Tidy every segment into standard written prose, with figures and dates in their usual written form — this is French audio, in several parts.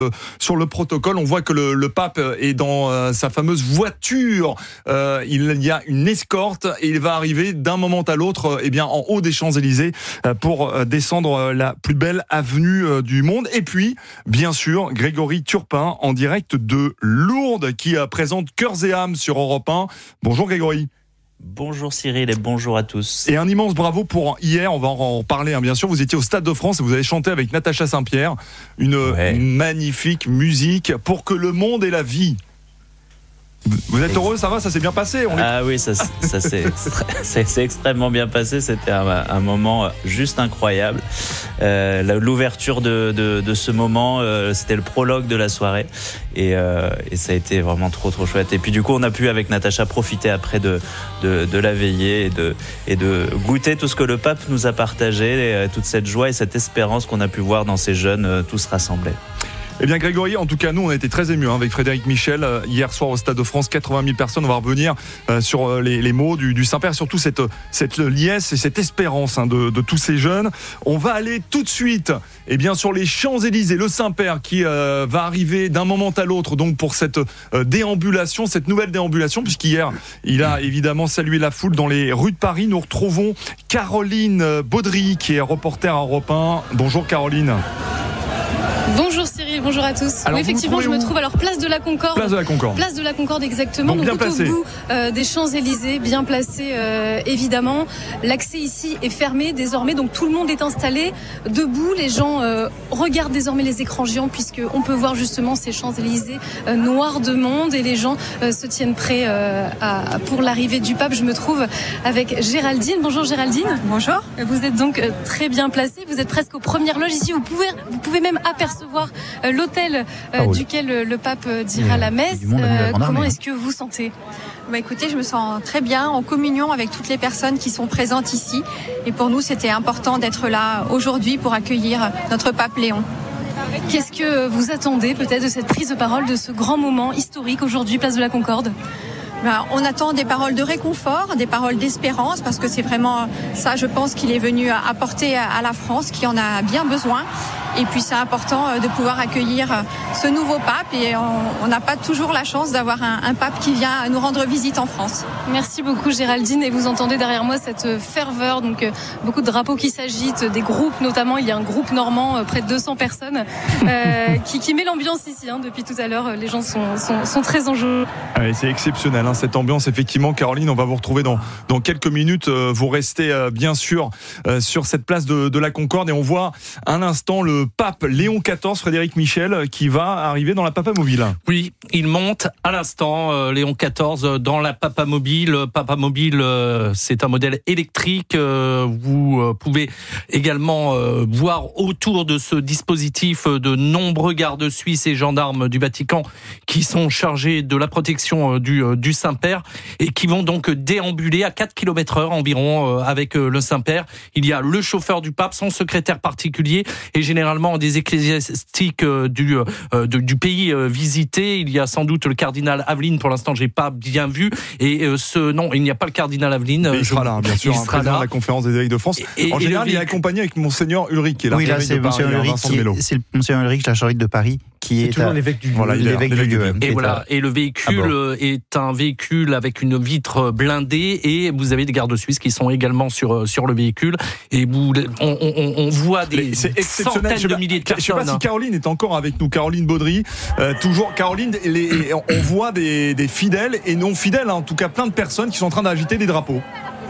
Sur le protocole, on voit que le pape est dans sa fameuse voiture. Il y a une escorte et il va arriver d'un moment à l'autre en haut des Champs-Élysées pour descendre la plus belle avenue du monde. Et puis, bien sûr, Grégory Turpin en direct de Lourdes qui présente Cœurs et âmes sur Europe 1. Bonjour Grégory. Bonjour Cyril et bonjour à tous. Et un immense bravo pour hier, on va en parler bien sûr. Vous étiez au Stade de France et vous avez chanté avec Natacha Saint-Pierre une magnifique musique pour que le monde ait la vie. Vous êtes heureux, ça va, ça s'est bien passé? Oui, ça c'est extrêmement bien passé. C'était un moment juste incroyable. L'ouverture de ce moment, c'était le prologue de la soirée et ça a été vraiment trop chouette. Et puis du coup, on a pu avec Natacha profiter après de la veillée et de goûter tout ce que le pape nous a partagé, toute cette joie et cette espérance qu'on a pu voir dans ces jeunes tous rassemblés. Eh bien Grégory, en tout cas nous on a été très émus avec Frédéric Michel hier soir au Stade de France, 80 000 personnes. On va revenir sur les mots du Saint-Père, surtout cette liesse et cette espérance de tous ces jeunes. On va aller tout de suite sur les Champs-Élysées, le Saint-Père qui va arriver d'un moment à l'autre donc pour cette déambulation, cette nouvelle déambulation, puisqu'hier il a évidemment salué la foule dans les rues de Paris. Nous retrouvons Caroline Baudry qui est reporter à Europe 1. Bonjour Caroline. Bonjour Cyril, bonjour à tous. Alors, oui, effectivement, je me trouve place de la Concorde. Place de la Concorde. Place de la Concorde, exactement. Donc bien placé. Tout au bout des Champs-Élysées, bien placé évidemment. L'accès ici est fermé désormais, donc tout le monde est installé debout. Les gens regardent désormais les écrans géants puisqu'on peut voir justement ces Champs-Élysées noirs de monde et les gens se tiennent prêts pour l'arrivée du pape. Je me trouve avec Géraldine. Bonjour Géraldine. Bonjour. Vous êtes donc très bien placée. Vous êtes presque aux premières loges ici. Vous pouvez même apercevoir l'hôtel duquel le pape dira la messe. Comment est-ce que vous sentez ? Écoutez, je me sens très bien en communion avec toutes les personnes qui sont présentes ici. Et pour nous, c'était important d'être là aujourd'hui pour accueillir notre pape Léon. Qu'est-ce que vous attendez peut-être de cette prise de parole, de ce grand moment historique aujourd'hui, place de la Concorde ? On attend des paroles de réconfort, des paroles d'espérance, parce que c'est vraiment ça, je pense, qu'il est venu apporter à la France, qui en a bien besoin. Et puis c'est important de pouvoir accueillir ce nouveau pape et on n'a pas toujours la chance d'avoir un pape qui vient nous rendre visite en France. Merci beaucoup Géraldine, et vous entendez derrière moi cette ferveur, donc beaucoup de drapeaux qui s'agitent, des groupes notamment, il y a un groupe normand, près de 200 personnes qui met l'ambiance ici, depuis tout à l'heure, les gens sont très enjoués. C'est exceptionnel cette ambiance, effectivement. Caroline, on va vous retrouver dans quelques minutes, vous restez bien sûr sur cette place de la Concorde et on voit un instant le pape Léon XIV, Frédéric Michel, qui va arriver dans la Papamobile. Oui, il monte à l'instant, Léon XIV, dans la Papamobile. Papamobile, c'est un modèle électrique. Vous pouvez également voir autour de ce dispositif de nombreux gardes suisses et gendarmes du Vatican qui sont chargés de la protection du Saint-Père et qui vont donc déambuler à 4 km/h environ avec le Saint-Père. Il y a le chauffeur du pape, son secrétaire particulier et généralement des ecclésiastiques du pays visité. Il y a sans doute le cardinal Aveline, pour l'instant j'ai pas bien vu, et non, il n'y a pas le cardinal Aveline. Il sera là, bien sûr, président de la conférence des évêques de France. En général, il est accompagné avec Monseigneur Ulrich, qui est oui, là c'est Monseigneur Ulrich, c'est le Monseigneur Ulrich, l'archevêque de Paris, qui est toujours l'évêque du lieu. Et voilà, et le véhicule est un véhicule avec une vitre blindée et vous avez des gardes suisses qui sont également sur le véhicule et on voit des centaines de milliers de personnes. Je ne sais pas si Caroline est encore avec nous, Caroline Baudry. Toujours Caroline, on voit des fidèles et non fidèles, en tout cas plein de personnes qui sont en train d'agiter des drapeaux.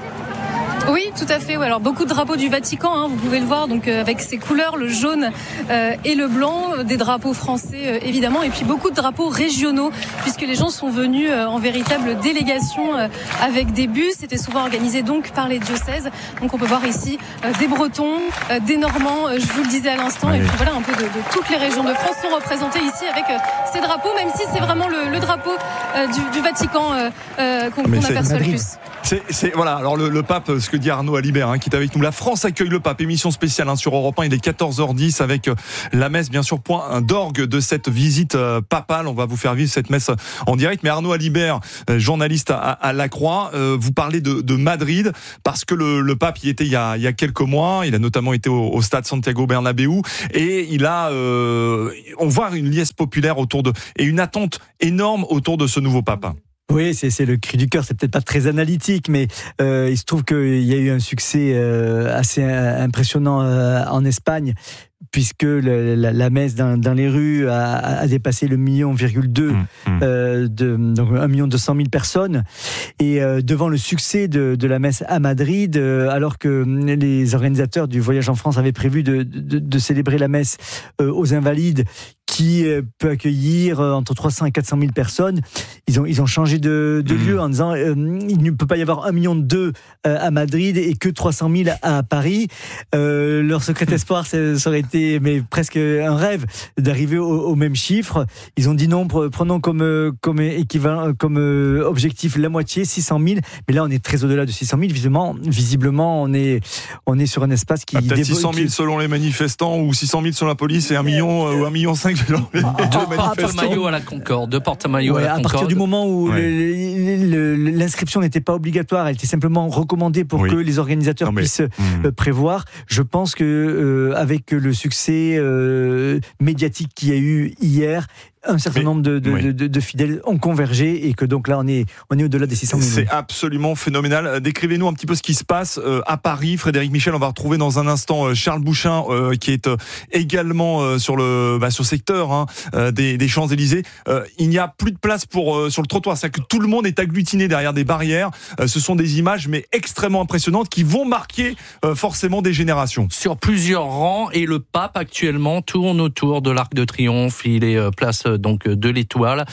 Oui, tout à fait. Alors beaucoup de drapeaux du Vatican, vous pouvez le voir, donc avec ces couleurs, le jaune et le blanc, des drapeaux français évidemment, et puis beaucoup de drapeaux régionaux, puisque les gens sont venus en véritable délégation avec des bus. C'était souvent organisé donc par les diocèses. Donc on peut voir ici des Bretons, des Normands, je vous le disais à l'instant, et puis voilà, un peu de toutes les régions de France sont représentées ici avec ces drapeaux, même si c'est vraiment le drapeau du Vatican qu'on aperçoit le plus. Voilà, alors le pape, ce que dit Arnaud Alibert, qui est avec nous. La France accueille le pape, émission spéciale sur Europe 1, il est 14h10 avec la messe, bien sûr, point d'orgue de cette visite papale. On va vous faire vivre cette messe en direct. Mais Arnaud Alibert, journaliste à La Croix, vous parlez de Madrid parce que le pape y était il y a quelques mois. Il a notamment été au stade Santiago Bernabéu et on voit une liesse populaire et une attente énorme autour de ce nouveau pape. Oui, c'est le cri du cœur, c'est peut-être pas très analytique, mais il se trouve qu'il y a eu un succès assez impressionnant en Espagne, puisque la messe dans les rues a dépassé le 1,2 million, donc 1 200 000 personnes. Et devant le succès de la messe à Madrid, alors que les organisateurs du voyage en France avaient prévu de célébrer la messe aux Invalides, qui peut accueillir entre 300 et 400 000 personnes. Ils ont changé de lieu en disant il ne peut pas y avoir 1,2 million à Madrid et que 300 000 à Paris. Leur secret espoir, ça aurait été presque un rêve d'arriver au même chiffre. Ils ont dit non, prenons comme équivalent, comme objectif la moitié, 600 000. Mais là, on est très au-delà de 600 000. Visiblement, on est sur un espace qui... peut-être 600 000 selon les manifestants ou 600 000 selon la police et 1 million ou 1,5 million. Deux porte-maillots à la Concorde. À partir du moment où l'inscription n'était pas obligatoire, elle était simplement recommandée pour que les organisateurs puissent prévoir. Je pense que avec le succès médiatique qu'il y a eu hier, un certain nombre de fidèles ont convergé et que donc là on est au-delà des 600 000. C'est absolument phénoménal. Décrivez-nous un petit peu ce qui se passe à Paris. Frédéric Michel, on va retrouver dans un instant Charles Bouchin qui est également sur ce secteur des Champs-Élysées. Il n'y a plus de place sur le trottoir, c'est-à-dire que tout le monde est agglutiné derrière des barrières. Ce sont des images mais extrêmement impressionnantes qui vont marquer forcément des générations. Sur plusieurs rangs, et le pape actuellement tourne autour de l'Arc de Triomphe. Il est place donc de l'Étoile,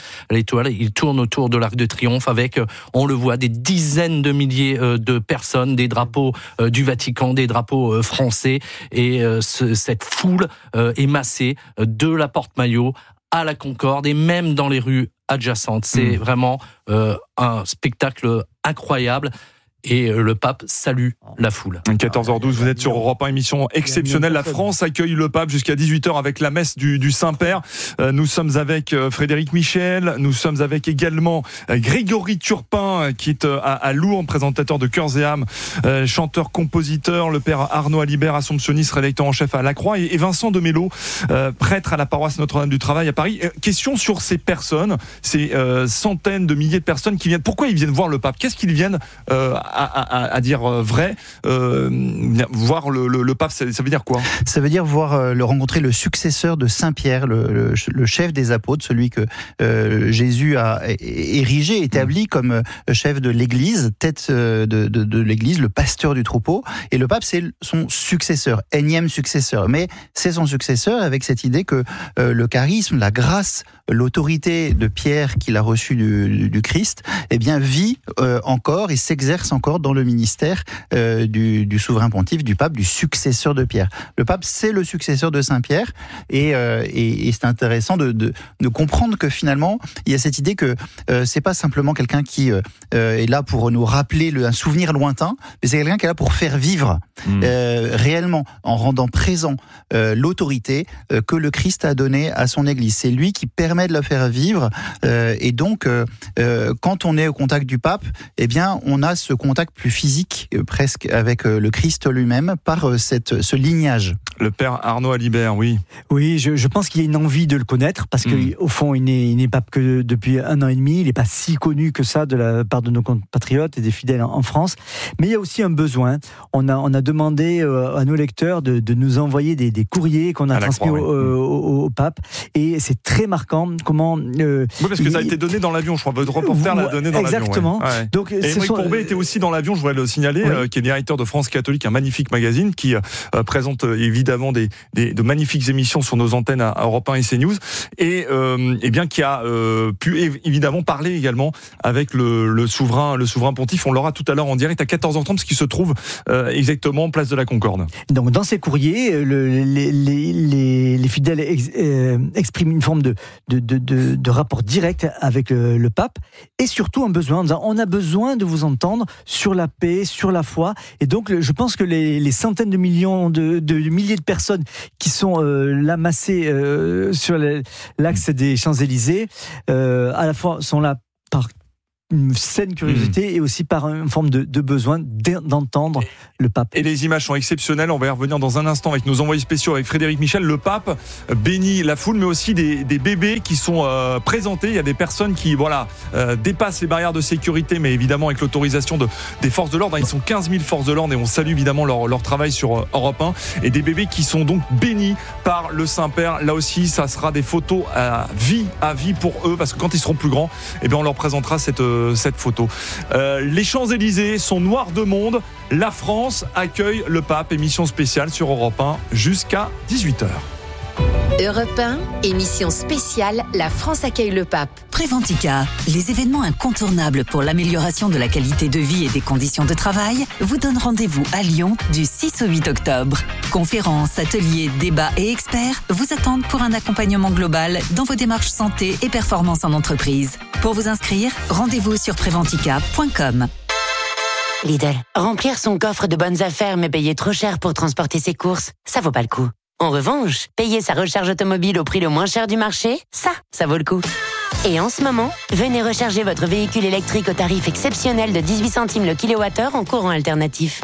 il tourne autour de l'Arc de Triomphe avec, on le voit, des dizaines de milliers de personnes, des drapeaux du Vatican, des drapeaux français, et cette foule émassée de la Porte-Maillot à la Concorde et même dans les rues adjacentes. C'est vraiment un spectacle incroyable. Et le pape salue la foule. 14h12, vous êtes sur Europe 1, émission exceptionnelle. La France accueille le pape jusqu'à 18h avec la messe du Saint-Père. Nous sommes avec Frédéric Michel, nous sommes avec également Grégory Turpin qui est à Lourdes, présentateur de Cœurs et âmes, chanteur, compositeur, le père Arnaud Alibert, assomptionniste, rédacteur en chef à La Croix, et Vincent Demello, prêtre à la paroisse Notre-Dame du Travail à Paris. Question sur ces personnes, ces centaines de milliers de personnes qui viennent. Pourquoi ils viennent voir le pape? Qu'est-ce qu'ils viennent à dire vrai, voir le pape, ça veut dire quoi? Ça veut dire rencontrer le successeur de Saint-Pierre, le chef des apôtres, celui que Jésus a érigé, établi comme chef de l'Église, tête de l'Église, le pasteur du troupeau. Et le pape, c'est son successeur, énième successeur. Mais c'est son successeur avec cette idée que le charisme, la grâce, l'autorité de Pierre qu'il a reçue du Christ, vit encore et s'exerce encore dans le ministère du souverain pontife, du pape, du successeur de Pierre. Le pape, c'est le successeur de Saint-Pierre, et c'est intéressant de comprendre que finalement, il y a cette idée que c'est pas simplement quelqu'un qui est là pour nous rappeler un souvenir lointain, mais c'est quelqu'un qui est là pour faire vivre réellement, en rendant présent l'autorité que le Christ a donnée à son Église. C'est lui qui permet de la faire vivre, et donc quand on est au contact du pape, on a ce contact plus physique presque avec le Christ lui-même par ce lignage. Le père Arnaud Alibert, oui. Oui, je pense qu'il y a une envie de le connaître parce qu'au fond, il n'est pape que depuis 1 an et demi. Il n'est pas si connu que ça de la part de nos compatriotes et des fidèles en France. Mais il y a aussi un besoin. On a demandé à nos lecteurs de nous envoyer des courriers qu'on a transmis au pape. Et c'est très marquant comment... oui, parce que ça a été donné dans l'avion, je crois. Votre reporter l'a donné dans l'avion. Exactement. Ouais. Donc, et Émeric Courbet était aussi dans l'avion, je voudrais le signaler, qui est directeur de France Catholique, un magnifique magazine qui présente évidemment de magnifiques émissions sur nos antennes à Europe 1 et CNews, et qui a pu évidemment parler également avec le souverain pontife. On l'aura tout à l'heure en direct à 14h30, parce qu'il se trouve exactement place de la Concorde. Donc dans ces courriers, les fidèles expriment une forme de rapport direct avec le pape, et surtout un besoin, en disant, on a besoin de vous entendre sur la paix, sur la foi. Et donc, je pense que les centaines de millions de milliers de personnes qui sont là massées sur l'axe des Champs-Élysées, à la fois sont là par une saine curiosité et aussi par une forme de besoin d'entendre le pape. Et les images sont exceptionnelles, on va y revenir dans un instant avec nos envoyés spéciaux, avec Frédéric Michel. Le pape bénit la foule, mais aussi des bébés qui sont présentés. Il y a des personnes qui dépassent les barrières de sécurité, mais évidemment avec l'autorisation des forces de l'ordre. Ils sont 15 000 forces de l'ordre et on salue évidemment leur travail sur Europe 1. Et des bébés qui sont donc bénis par le Saint-Père. Là aussi, ça sera des photos à vie pour eux, parce que quand ils seront plus grands, on leur présentera cette photo. Les Champs-Élysées sont noirs de monde. La France accueille le pape. Émission spéciale sur Europe 1 jusqu'à 18h. Europe 1, émission spéciale, la France accueille le pape. Préventica, les événements incontournables pour l'amélioration de la qualité de vie et des conditions de travail, vous donnent rendez-vous à Lyon du 6 au 8 octobre. Conférences, ateliers, débats et experts vous attendent pour un accompagnement global dans vos démarches santé et performance en entreprise. Pour vous inscrire, rendez-vous sur préventica.com. Lidl, remplir son coffre de bonnes affaires mais payer trop cher pour transporter ses courses, ça vaut pas le coup. En revanche, payer sa recharge automobile au prix le moins cher du marché, ça vaut le coup. Et en ce moment, venez recharger votre véhicule électrique au tarif exceptionnel de 18 centimes le kilowattheure en courant alternatif.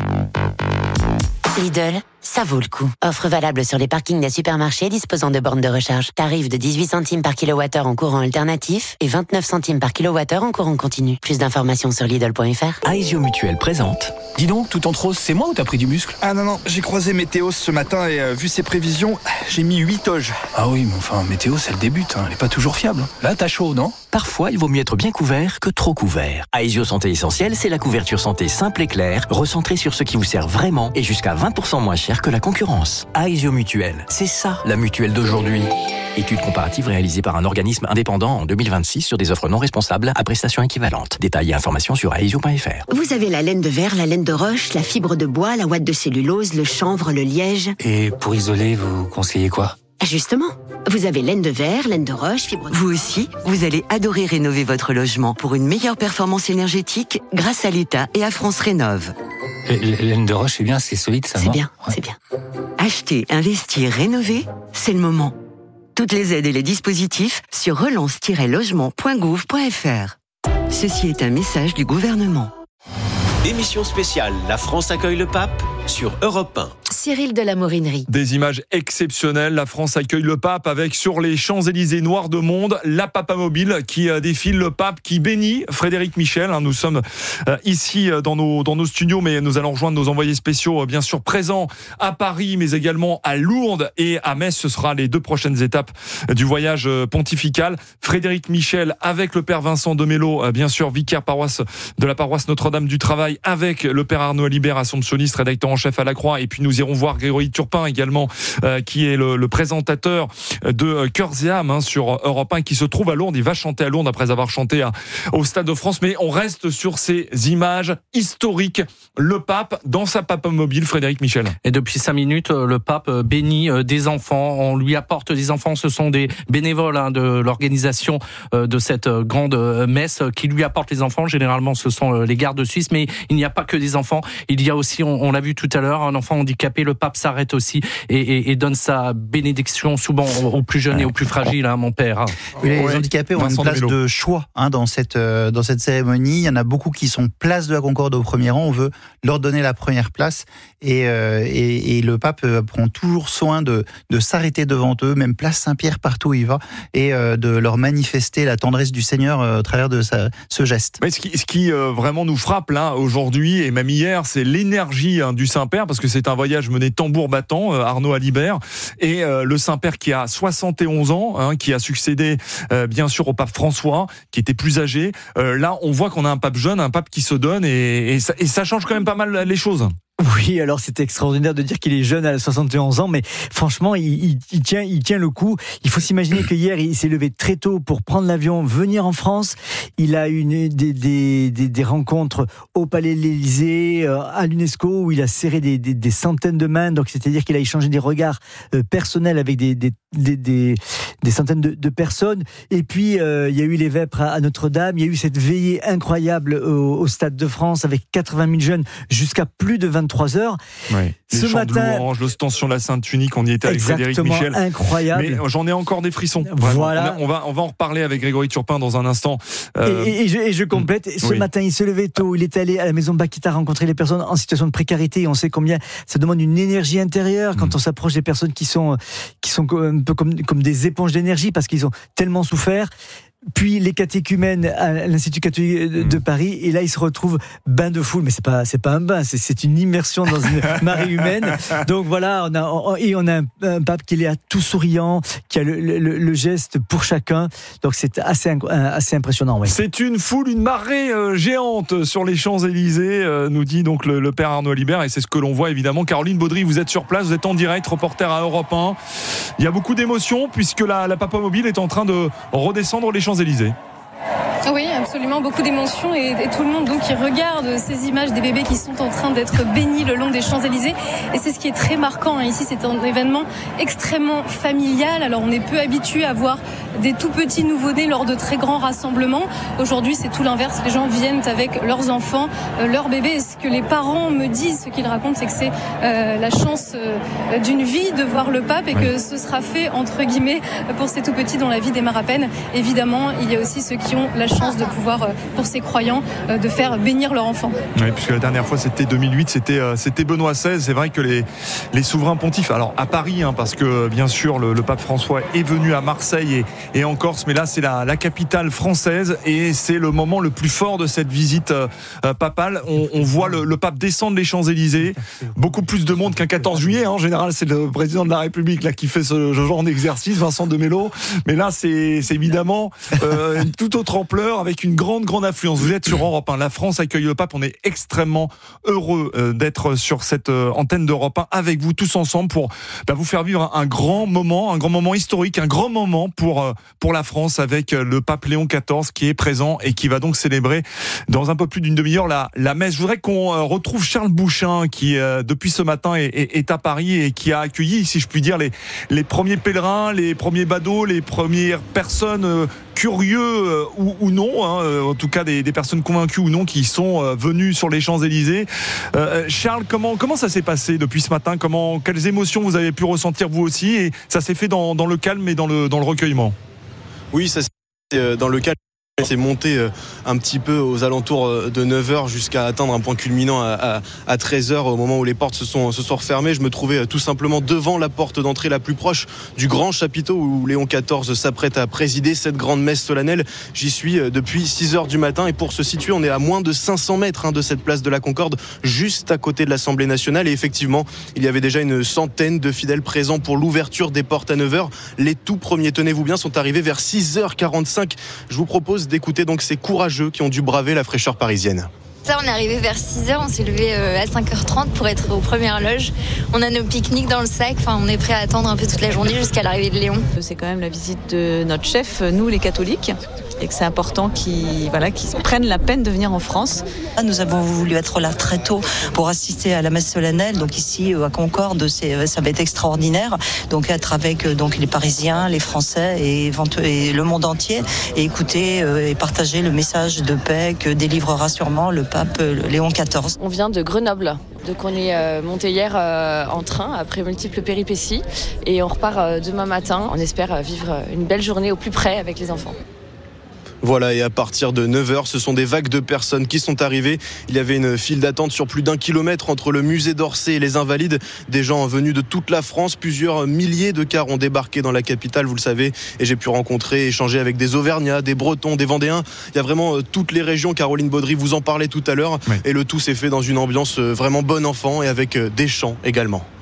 Lidl, ça vaut le coup. Offre valable sur les parkings des supermarchés disposant de bornes de recharge. Tarif de 18 centimes par kilowattheure en courant alternatif et 29 centimes par kilowattheure en courant continu. Plus d'informations sur Lidl.fr. Aesio Mutuelle présente. Dis donc, tout en rose, c'est moi ou t'as pris du muscle? Ah non, j'ai croisé Météos ce matin et vu ses prévisions, j'ai mis 8 oges. Ah oui, mais enfin, Météos, elle débute, elle est pas toujours fiable. Là, t'as chaud, non? Parfois, il vaut mieux être bien couvert que trop couvert. Aesio Santé Essentielle, c'est la couverture santé simple et claire, recentrée sur ce qui vous sert vraiment et jusqu'à 20% moins cher que la concurrence. Aesio Mutuelle, c'est ça, la mutuelle d'aujourd'hui. Étude comparative réalisée par un organisme indépendant en 2026 sur des offres non responsables à prestations équivalentes. Détails et informations sur aesio.fr. Vous avez la laine de verre, la laine de roche, la fibre de bois, la ouate de cellulose, le chanvre, le liège. Et pour isoler, vous conseillez quoi? Justement, vous avez laine de verre, laine de roche, fibre de... Vous aussi, vous allez adorer rénover votre logement pour une meilleure performance énergétique grâce à l'État et à France Rénov'. Laine de roche, c'est bien, c'est solide, ça, c'est non? Bien, ouais. C'est bien. Acheter, investir, rénover, c'est le moment. Toutes les aides et les dispositifs sur relance-logement.gouv.fr. Ceci est un message du gouvernement. Émission spéciale, la France accueille le pape sur Europe 1. Cyril de la Morinerie. Des images exceptionnelles. La France accueille le pape avec sur les Champs-Élysées noirs de monde, la papamobile qui défile, le pape qui bénit. Frédéric Michel, nous sommes ici dans nos studios, mais nous allons rejoindre nos envoyés spéciaux, bien sûr présents à Paris, mais également à Lourdes et à Metz. Ce sera les 2 prochaines étapes du voyage pontifical. Frédéric Michel avec le père Vincent Demello, bien sûr vicaire de la paroisse Notre-Dame du Travail, avec le père Arnaud Alibert, assomptionniste, rédacteur en chef à la Croix, et puis nous irons voir Grégory Turpin également, qui est le présentateur de Cœurs et âmes sur Europe 1, qui se trouve à Lourdes. Il va chanter à Lourdes après avoir chanté au Stade de France. Mais on reste sur ces images historiques. Le pape dans sa papamobile, Frédéric Michel. Et depuis 5 minutes, le pape bénit des enfants. On lui apporte des enfants. Ce sont des bénévoles de l'organisation de cette grande messe qui lui apportent les enfants. Généralement, ce sont les gardes suisses. Mais il n'y a pas que des enfants. Il y a aussi, on l'a vu tout à l'heure, un enfant handicapé. Le pape s'arrête aussi et donne sa bénédiction souvent aux plus jeunes et aux plus fragiles, mon père. Les handicapés ont une place de choix dans cette cérémonie. Il y en a beaucoup qui sont place de la Concorde au premier rang. On veut leur donner la première place et le pape prend toujours soin de s'arrêter devant eux, même place Saint-Pierre partout où il va, et de leur manifester la tendresse du Seigneur à travers de ce geste. Mais ce qui vraiment nous frappe là aujourd'hui et même hier, c'est l'énergie du Saint-Père, parce que c'est un voyage mené tambour battant, Arnaud Alibert, et le Saint-Père qui a 71 ans, qui a succédé bien sûr au pape François, qui était plus âgé. Là, on voit qu'on a un pape jeune, un pape qui se donne, et ça change quand même pas mal les choses. Oui, alors c'est extraordinaire de dire qu'il est jeune à 71 ans, mais franchement, il tient le coup. Il faut s'imaginer que hier, il s'est levé très tôt pour prendre l'avion, venir en France. Il a eu des rencontres au Palais de l'Élysée, à l'UNESCO, où il a serré des centaines de mains. Donc, c'est-à-dire qu'il a échangé des regards personnels avec des centaines de personnes. Et puis, il y a eu les vêpres à Notre-Dame. Il y a eu cette veillée incroyable au Stade de France avec 80 000 jeunes jusqu'à plus de 23 heures. Ouais. Ce matin, l'ostension de la Sainte Tunique, on y était avec Frédéric Michel. Incroyable. Mais j'en ai encore des frissons. Voilà. On va en reparler avec Grégory Turpin dans un instant. Et je complète. Ce matin, il se levait tôt. Il était allé à la maison Bakita rencontrer les personnes en situation de précarité. Et on sait combien ça demande une énergie intérieure quand on s'approche des personnes qui sont un peu comme des éponges d'énergie parce qu'ils ont tellement souffert. Puis les catéchumènes à l'Institut catholique de Paris, et là il se retrouve bain de foule, mais c'est pas un bain, c'est une immersion dans une marée humaine. Donc voilà, on a un pape qui est là tout souriant, qui a le geste pour chacun. Donc c'est assez impressionnant. Ouais. C'est une foule, une marée géante sur les Champs-Élysées, nous dit donc le père Arnaud Libert, et c'est ce que l'on voit évidemment. Caroline Baudry, vous êtes sur place, vous êtes en direct, reporter à Europe 1. Il y a beaucoup d'émotions puisque la Papa Mobile est en train de redescendre les Champs-Élysées. Oui, absolument, beaucoup d'émotions et tout le monde donc qui regarde ces images des bébés qui sont en train d'être bénis le long des Champs-Élysées. Et c'est ce qui est très marquant ici, c'est un événement extrêmement familial. Alors on est peu habitué à voir des tout petits nouveau-nés lors de très grands rassemblements. Aujourd'hui, c'est tout l'inverse. Les gens viennent avec leurs enfants, leurs bébés. Et ce que les parents me disent, ce qu'ils racontent, c'est que c'est la chance d'une vie de voir le pape et que ce sera fait entre guillemets pour ces tout petits dont la vie démarre à peine. Évidemment, il y a aussi ceux qui ont la chance de pouvoir, pour ces croyants, de faire bénir leur enfant. Oui, puisque la dernière fois c'était 2008, c'était Benoît XVI. C'est vrai que les souverains pontifes, alors à Paris, parce que bien sûr le pape François est venu à Marseille et en Corse, mais là c'est la capitale française et c'est le moment le plus fort de cette visite papale. On voit le pape descendre les Champs-Élysées, beaucoup plus de monde qu'un 14 juillet. En général, c'est le président de la République là qui fait ce genre d'exercice, Vincent de Mello. Mais là, c'est évidemment une toute autre ampleur avec une grande affluence. Vous êtes sur Europe 1. La France accueille le pape. On est extrêmement heureux d'être sur cette antenne d'Europe 1 avec vous tous ensemble pour vous faire vivre un grand moment historique, un grand moment pour la France avec le pape Léon XIV qui est présent et qui va donc célébrer dans un peu plus d'une demi-heure la messe. Je voudrais qu'on retrouve Charles Bouchin qui depuis ce matin est à Paris et qui a accueilli, si je puis dire, les premiers pèlerins, les premiers badauds, les premières personnes curieux ou non, en tout cas des personnes convaincues ou non qui sont venues sur les Champs-Élysées. Charles, comment ça s'est passé depuis ce matin? Quelles émotions vous avez pu ressentir vous aussi? Et ça s'est fait dans le calme et dans le recueillement? Oui, ça s'est fait dans le calme. C'est monté un petit peu aux alentours de 9h jusqu'à atteindre un point culminant à 13h au moment où les portes se sont refermées. Je me trouvais tout simplement devant la porte d'entrée la plus proche du grand chapiteau où Léon XIV s'apprête à présider cette grande messe solennelle. J'y suis depuis 6h du matin et pour se situer, on est à moins de 500 mètres de cette place de la Concorde, juste à côté de l'Assemblée nationale. Et effectivement, il y avait déjà une centaine de fidèles présents pour l'ouverture des portes à 9h. Les tout premiers, tenez-vous bien, sont arrivés vers 6h45. Je vous propose d'écouter donc ces courageux qui ont dû braver la fraîcheur parisienne. Ça, on est arrivé vers 6h, on s'est levé à 5h30 pour être aux premières loges. On a nos pique-niques dans le sac, on est prêt à attendre un peu toute la journée jusqu'à l'arrivée de Léon. C'est quand même la visite de notre chef, nous les catholiques, et que c'est important qu'ils prennent la peine de venir en France. Nous avons voulu être là très tôt pour assister à la messe solennelle, donc ici à Concorde, ça va être extraordinaire. Donc être avec les Parisiens, les Français et le monde entier, et écouter et partager le message de paix que délivrera sûrement le pape Léon XIV. On vient de Grenoble, donc on est monté hier en train après multiples péripéties et on repart demain matin. On espère vivre une belle journée au plus près avec les enfants. Voilà, et à partir de 9h, ce sont des vagues de personnes qui sont arrivées. Il y avait une file d'attente sur plus d'1 kilomètre entre le musée d'Orsay et les Invalides. Des gens venus de toute la France, plusieurs milliers de cars ont débarqué dans la capitale, vous le savez. Et j'ai pu rencontrer, échanger avec des Auvergnats, des Bretons, des Vendéens. Il y a vraiment toutes les régions. Caroline Baudry vous en parlait tout à l'heure. Oui. Et le tout s'est fait dans une ambiance vraiment bon enfant et avec des chants également.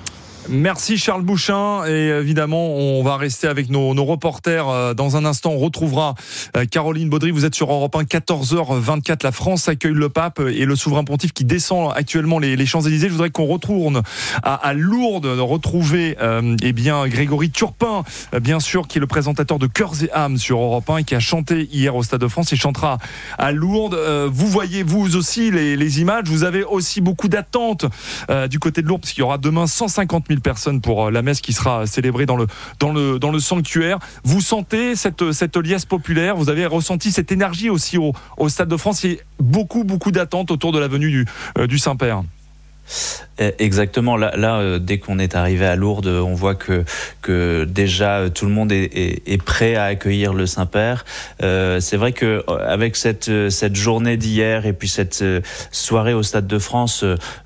Merci Charles Bouchin, et évidemment on va rester avec nos reporters dans un instant. On retrouvera Caroline Baudry. Vous êtes sur Europe 1, 14h24. La France accueille le pape et le souverain pontife qui descend actuellement les Champs-Élysées. Je voudrais qu'on retourne à Lourdes, retrouver Grégory Turpin, bien sûr, qui est le présentateur de Cœurs et âmes sur Europe 1 et qui a chanté hier au Stade de France. Il chantera à Lourdes. Vous voyez vous aussi les images. Vous avez aussi beaucoup d'attentes du côté de Lourdes, parce qu'il y aura demain 150 000 personnes pour la messe qui sera célébrée dans le sanctuaire. Vous sentez cette liesse populaire, vous avez ressenti cette énergie aussi au Stade de France. Il y a beaucoup d'attentes autour de la venue du Saint-Père. Exactement. Là, dès qu'on est arrivé à Lourdes, on voit que déjà tout le monde est prêt à accueillir le Saint-Père. C'est vrai que avec cette journée d'hier et puis cette soirée au Stade de France,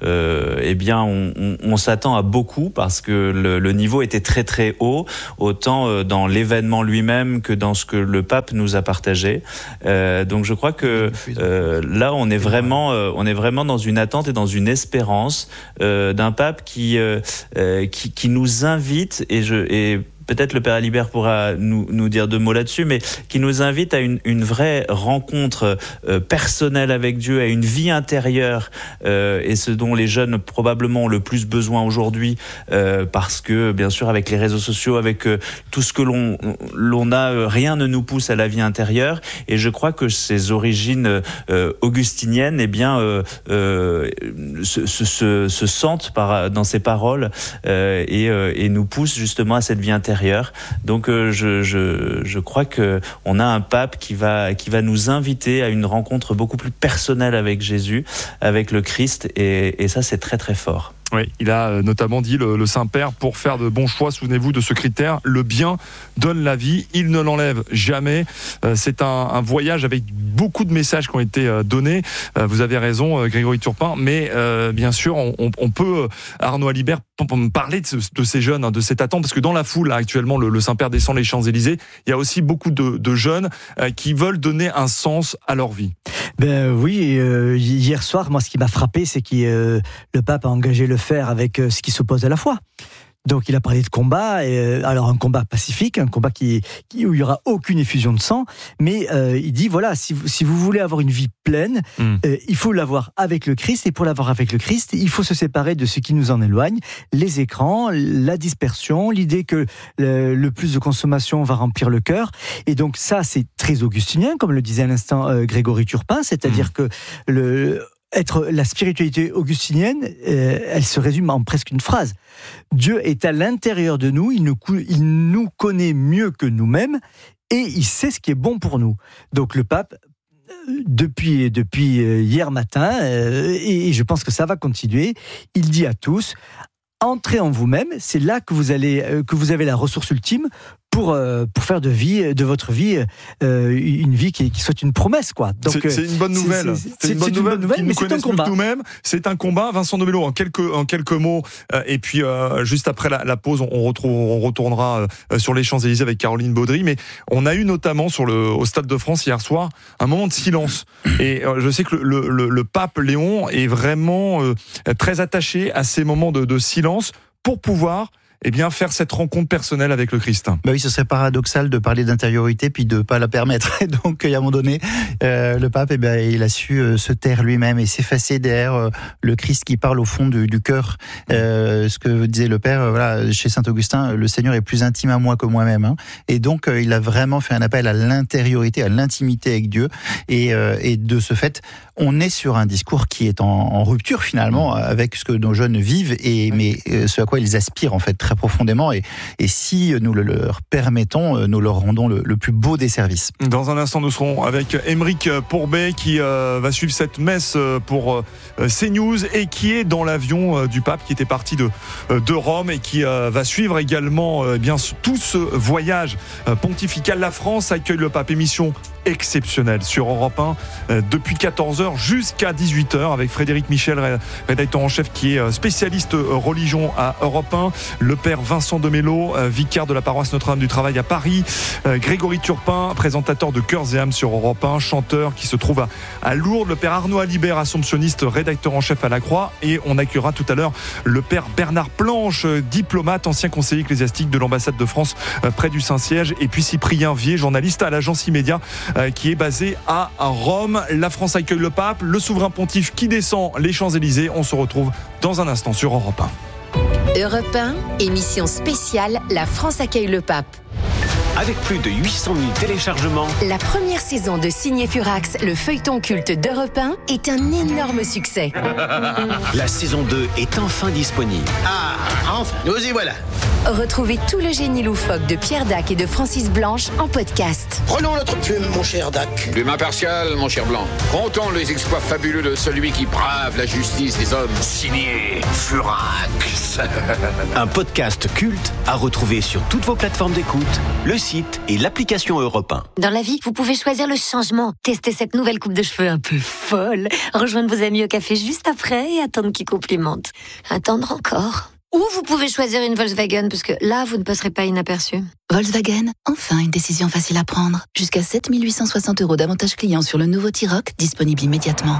on s'attend à beaucoup, parce que le niveau était très très haut, autant dans l'événement lui-même que dans ce que le pape nous a partagé. Donc je crois que là on est vraiment dans une attente et dans une espérance d'un pape qui nous invite, et peut-être le Père Alibert pourra nous dire deux mots là-dessus, mais qui nous invite à une vraie rencontre personnelle avec Dieu, à une vie intérieure, et ce dont les jeunes probablement ont le plus besoin aujourd'hui, parce que bien sûr avec les réseaux sociaux, avec tout ce que l'on a, rien ne nous pousse à la vie intérieure. Et je crois que ces origines augustiniennes se sentent dans ces paroles, et nous poussent justement à cette vie intérieure. Donc je crois que on a un pape qui va nous inviter à une rencontre beaucoup plus personnelle avec Jésus, avec le Christ, et ça c'est très très fort. Oui, il a notamment dit, le Saint-Père, pour faire de bons choix, souvenez-vous de ce critère: le bien donne la vie, il ne l'enlève jamais. C'est un voyage avec beaucoup de messages qui ont été donnés. Vous avez raison, Grégory Turpin, mais bien sûr, on peut, Arnaud Alibert, parler de ces jeunes, de cette attente, parce que dans la foule, là, actuellement, le Saint-Père descend les Champs-Élysées. Il y a aussi beaucoup de jeunes qui veulent donner un sens à leur vie. Hier soir, moi, ce qui m'a frappé, c'est que le pape a engagé le faire avec ce qui s'oppose à la foi. Donc il a parlé de combat, alors un combat pacifique, un combat où il n'y aura aucune effusion de sang, mais il dit voilà, si vous voulez avoir une vie pleine, il faut l'avoir avec le Christ, et pour l'avoir avec le Christ, il faut se séparer de ce qui nous en éloigne, les écrans, la dispersion, l'idée que le plus de consommation va remplir le cœur. Et donc ça, c'est très augustinien, comme le disait à l'instant Grégory Turpin, c'est-à-dire que la spiritualité augustinienne, elle se résume en presque une phrase. Dieu est à l'intérieur de nous, il nous connaît mieux que nous-mêmes, et il sait ce qui est bon pour nous. Donc le pape, depuis hier matin, et je pense que ça va continuer, il dit à tous: entrez en vous-même, c'est là que vous avez la ressource ultime pour faire de votre vie une vie qui soit une promesse, quoi. Donc c'est une bonne nouvelle. C'est une bonne nouvelle, mais c'est un combat. Nous-mêmes, c'est un combat. Vincent Demello, en quelques mots, et puis juste après la pause, on retournera sur les Champs-Élysées avec Caroline Baudry. Mais on a eu notamment au Stade de France hier soir un moment de silence. Et je sais que le pape Léon est vraiment très attaché à ces moments de silence pour pouvoir faire cette rencontre personnelle avec le Christ. Oui, ce serait paradoxal de parler d'intériorité puis de pas la permettre. Et donc, à un moment donné, le pape, il a su se taire lui-même et s'effacer derrière le Christ qui parle au fond du cœur. Ce que disait le Père, chez Saint Augustin, le Seigneur est plus intime à moi que moi-même. Hein. Et donc, il a vraiment fait un appel à l'intériorité, à l'intimité avec Dieu. Et de ce fait, on est sur un discours qui est en rupture finalement avec ce que nos jeunes vivent, mais ce à quoi ils aspirent en fait très profondément, et si nous le leur permettons, nous leur rendons le plus beau des services. Dans un instant, nous serons avec Aymeric Pourbet qui va suivre cette messe pour CNews et qui est dans l'avion du pape qui était parti de Rome et qui va suivre également tout ce voyage pontifical. La France accueille le pape, émission exceptionnelle sur Europe 1 depuis 14h jusqu'à 18h avec Frédéric Michel, rédacteur en chef qui est spécialiste religion à Europe 1, le père Vincent Demello, vicaire de la paroisse Notre-Dame du Travail à Paris, Grégory Turpin, présentateur de Cœurs et âmes sur Europe 1, chanteur qui se trouve à Lourdes, le père Arnaud Alibert, assomptionniste, rédacteur en chef à la Croix, et on accueillera tout à l'heure le père Bernard Planche, diplomate, ancien conseiller ecclésiastique de l'ambassade de France près du Saint-Siège, et puis Cyprien Vier, journaliste à l'agence Immédia qui est basée à Rome. La France accueille le pape, le souverain pontife qui descend les Champs-Élysées. On se retrouve dans un instant sur Europe 1. Europe 1, émission spéciale La France accueille le pape. Avec plus de 800 000 téléchargements, La première saison de Signé Furax, le feuilleton culte d'Europe 1, est un énorme succès. la saison 2 est enfin disponible. Ah, enfin, nous y voilà. Retrouvez tout le génie loufoque de Pierre Dac et de Francis Blanche en podcast. Prenons notre plume, mon cher Dac. Plume impartiale, mon cher Blanc. Comptons les exploits fabuleux de celui qui brave la justice des hommes. Signé Furax. Un podcast culte à retrouver sur toutes vos plateformes d'écoute, le site et l'application Europe 1. Dans la vie, vous pouvez choisir le changement. Tester cette nouvelle coupe de cheveux un peu folle. Rejoindre vos amis au café juste après et attendre qu'ils complimentent. Attendre encore. Ou vous pouvez choisir une Volkswagen, parce que là, vous ne passerez pas inaperçu. Volkswagen, enfin une décision facile à prendre. Jusqu'à 7 860 € d'avantages clients sur le nouveau T-Roc, disponible immédiatement.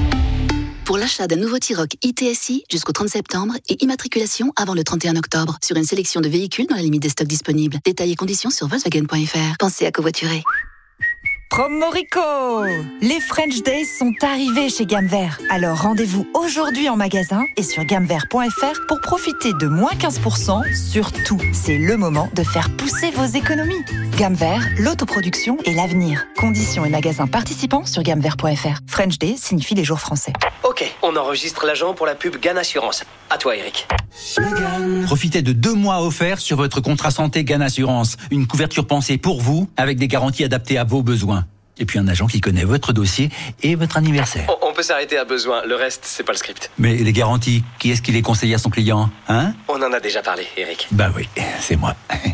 Pour l'achat d'un nouveau T-Roc ITSI jusqu'au 30 septembre et immatriculation avant le 31 octobre sur une sélection de véhicules dans la limite des stocks disponibles. Détails et conditions sur Volkswagen.fr. Pensez à covoiturer. Promorico! Les French Days sont arrivés chez Gamme Vert. Alors rendez-vous aujourd'hui en magasin et sur gammevert.fr pour profiter de moins 15% sur tout. C'est le moment de faire pousser vos économies. Gamme Vert, l'autoproduction et l'avenir. Conditions et magasins participants sur gammevert.fr. French Days signifie les jours français. Ok, on enregistre l'agent pour la pub GAN Assurance. À toi, Eric. Profitez de 2 mois offerts sur votre contrat santé GAN Assurance. Une couverture pensée pour vous, avec des garanties adaptées à vos besoins. Et puis un agent qui connaît votre dossier et votre anniversaire. On peut s'arrêter à besoin, le reste, c'est pas le script. Mais les garanties, qui est-ce qui les conseille à son client, hein? On en a déjà parlé, Eric. Bah oui, c'est moi.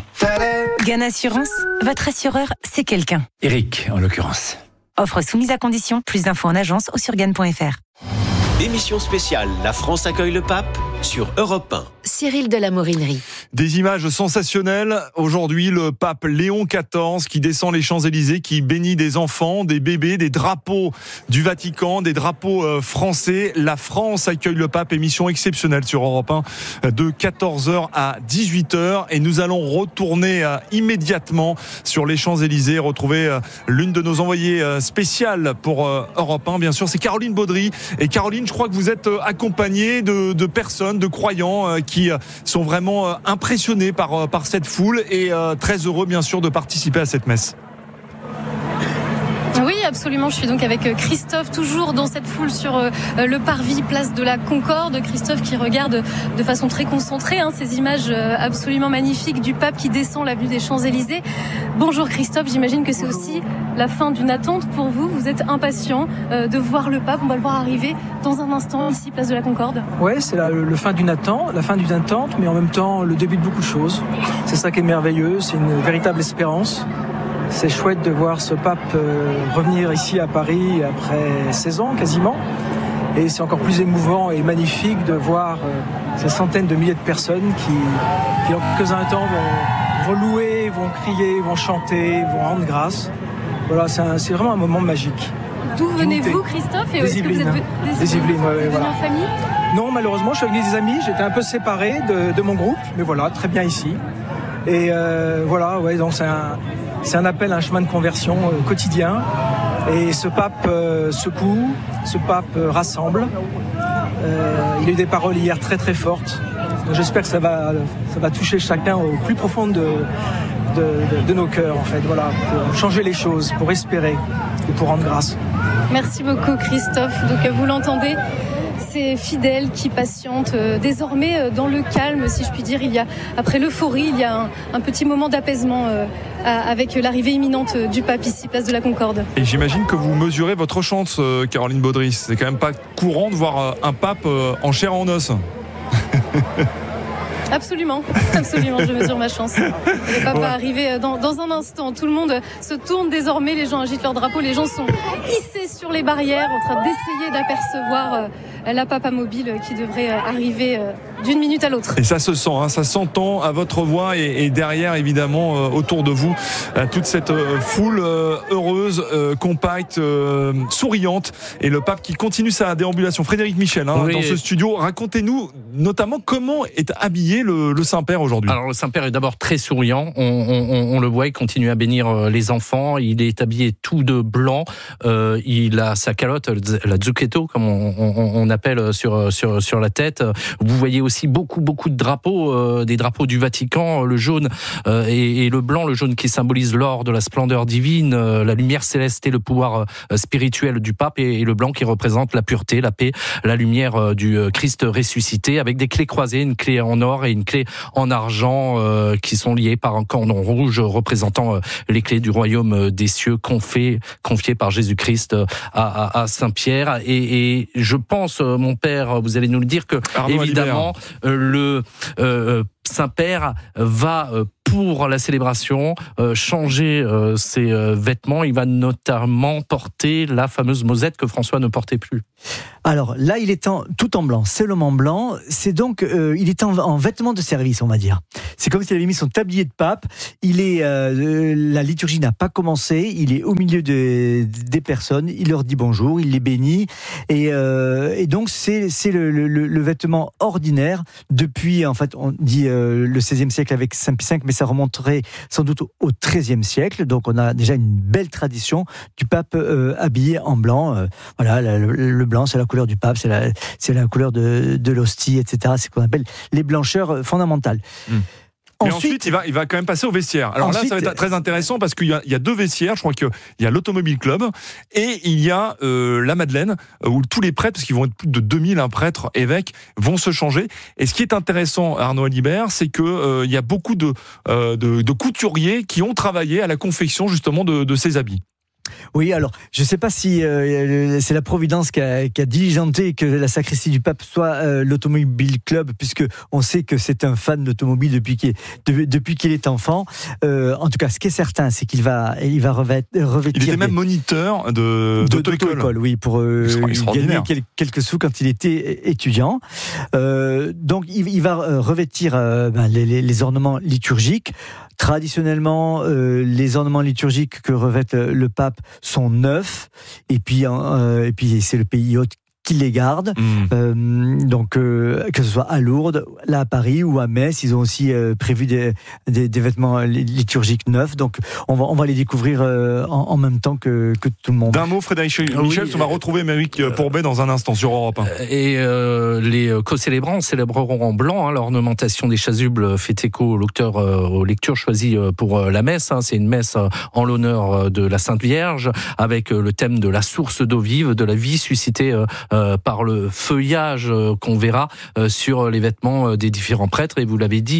GAN Assurance, votre assureur, c'est quelqu'un. Eric, en l'occurrence. Offre soumise à condition, plus d'infos en agence ou sur GAN.fr. Émission spéciale La France accueille le pape sur Europe 1. Cyril de la Morinerie. Des images sensationnelles. Aujourd'hui, le pape Léon XIV qui descend les Champs-Élysées, qui bénit des enfants, des bébés, des drapeaux du Vatican, des drapeaux français. La France accueille le pape, émission exceptionnelle sur Europe 1 de 14h à 18h. Et nous allons retourner immédiatement sur les Champs-Élysées, retrouver l'une de nos envoyées spéciales pour Europe 1. Bien sûr, c'est Caroline Baudry. Et Caroline, je crois que vous êtes accompagnée de personnes, de croyants qui sont vraiment impressionnés par cette foule et très heureux bien sûr de participer à cette messe. Oui, absolument. Je suis donc avec Christophe, toujours dans cette foule sur le parvis, place de la Concorde. Christophe qui regarde de façon très concentrée ces images absolument magnifiques du pape qui descend l'avenue des Champs-Élysées. Bonjour Christophe, j'imagine que c'est aussi la fin d'une attente pour vous. Vous êtes impatient de voir le pape. On va le voir arriver dans un instant ici, place de la Concorde. Ouais, c'est la fin d'une attente, mais en même temps le début de beaucoup de choses. C'est ça qui est merveilleux, c'est une véritable espérance. C'est chouette de voir ce pape revenir ici à Paris après 16 ans quasiment. Et c'est encore plus émouvant et magnifique de voir ces centaines de milliers de personnes qui en quelques instants vont louer, vont crier, vont chanter, vont rendre grâce. Voilà, c'est vraiment un moment magique. D'où venez-vous Christophe et des Yvelines. Des Yvelines, ouais, voilà. En famille? Non, malheureusement, je suis avec des amis. J'étais un peu séparé de mon groupe, mais voilà, très bien ici. Et voilà, ouais, donc c'est un appel à un chemin de conversion quotidien. Et ce pape secoue, ce pape rassemble. Il y a eu des paroles hier très très fortes. Donc j'espère que ça va toucher chacun au plus profond de nos cœurs, en fait. Voilà, pour changer les choses, pour espérer et pour rendre grâce. Merci beaucoup Christophe. Donc vous l'entendez, ces fidèles qui patientent désormais dans le calme, si je puis dire. Après l'euphorie, il y a un petit moment d'apaisement avec l'arrivée imminente du pape ici, place de la Concorde. Et j'imagine que vous mesurez votre chance, Caroline Baudry. C'est quand même pas courant de voir un pape en chair et en os. Absolument, je mesure ma chance. Le pape va arriver dans un instant. Tout le monde se tourne désormais, les gens agitent leur drapeau, les gens sont hissés sur les barrières en train d'essayer d'apercevoir la papamobile qui devrait arriver d'une minute à l'autre. Et ça se sent, ça s'entend à votre voix et derrière évidemment autour de vous toute cette foule heureuse, compacte, souriante, et le pape qui continue sa déambulation. Frédéric Michel, dans ce studio, racontez-nous notamment comment est habillé le Saint-Père aujourd'hui. Alors le Saint-Père est d'abord très souriant, on le voit, il continue à bénir les enfants, il est habillé tout de blanc, il a sa calotte, la zucchetto comme on appelle sur la tête. Vous voyez aussi beaucoup de drapeaux, des drapeaux du Vatican, le jaune et le blanc, le jaune qui symbolise l'or de la splendeur divine, la lumière céleste et le pouvoir spirituel du pape, et le blanc qui représente la pureté, la paix, la lumière du Christ ressuscité, avec des clés croisées, une clé en or et une clé en argent qui sont liées par un cordon rouge représentant les clés du royaume des cieux confiées par Jésus-Christ à Saint-Pierre. Et je pense, mon père, vous allez nous le dire, que Arnaud évidemment le Saint-Père va pour la célébration changer ses vêtements. Il va notamment porter la fameuse mosette que François ne portait plus. Alors là, il est tout en blanc, seulement blanc. C'est donc, il est en vêtements de service, on va dire. C'est comme s'il avait mis son tablier de pape. La liturgie n'a pas commencé. Il est au milieu des personnes. Il leur dit bonjour, il les bénit. Et donc, c'est le vêtement ordinaire depuis, en fait, on dit le XVIe siècle avec Saint Pie V, mais ça remonterait sans doute au XIIIe siècle. Donc, on a déjà une belle tradition du pape habillé en blanc. Voilà, le blanc, c'est la couleur du pape, c'est la couleur de l'hostie, etc. C'est ce qu'on appelle les blancheurs fondamentales. Mais ensuite, il va quand même passer au vestiaire. Alors là, ça va être très intéressant parce qu'il y a deux vestiaires. Je crois qu'il y a l'Automobile Club et il y a la Madeleine, où tous les prêtres, parce qu'ils vont être plus de 2000 prêtres, évêques, vont se changer. Et ce qui est intéressant, Arnaud Alibert, c'est qu'il y a beaucoup de couturiers qui ont travaillé à la confection justement de ces habits. Oui, alors, je ne sais pas si c'est la Providence qui a diligenté que la sacristie du pape soit l'Automobile Club, puisque on sait que c'est un fan d'automobile depuis qu'il est enfant. En tout cas, ce qui est certain, c'est qu'il va revêtir... Il était même moniteur d'auto-école. Oui, pour gagner quelques sous quand il était étudiant. Donc, il va revêtir les ornements liturgiques. Traditionnellement, les ornements liturgiques que revêt le pape sont neufs, et puis c'est le pays hôte qui les garde. Donc, que ce soit à Lourdes, là à Paris ou à Metz, ils ont aussi prévu des vêtements liturgiques neufs. Donc, on va les découvrir en même temps que tout le monde. D'un mot, Frédéric Michel, on va retrouver Méric Pourbet dans un instant sur Europe 1. Et les co-célébrants célébreront en blanc. L'ornementation des chasubles fait écho aux lectures choisies pour la messe. C'est une messe en l'honneur de la Sainte Vierge, avec le thème de la source d'eau vive, de la vie suscitée par le feuillage qu'on verra sur les vêtements des différents prêtres. Et vous l'avez dit,